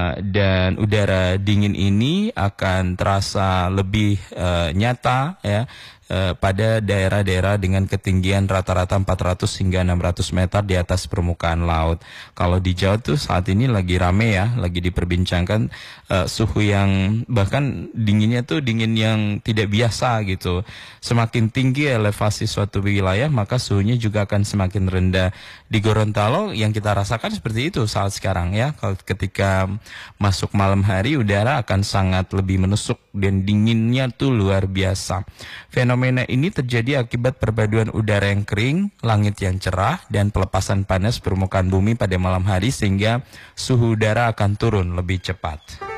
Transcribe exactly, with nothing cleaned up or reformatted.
Dan udara dingin ini akan terasa lebih uh, nyata ya uh, pada daerah-daerah dengan ketinggian rata-rata empat ratus hingga enam ratus meter di atas permukaan laut. Kalau di Jawa tuh saat ini lagi rame ya, lagi diperbincangkan uh, suhu yang bahkan dinginnya tuh dingin yang tidak biasa gitu. Semakin tinggi elevasi suatu wilayah, maka suhunya juga akan semakin rendah. Di Gorontalo yang kita rasakan seperti itu saat sekarang ya. Kalau ketika masuk malam hari, udara akan sangat lebih menusuk dan dinginnya tuh luar biasa. Fenomena ini terjadi akibat perpaduan udara yang kering, langit yang cerah, dan pelepasan panas permukaan bumi pada malam hari sehingga suhu udara akan turun lebih cepat.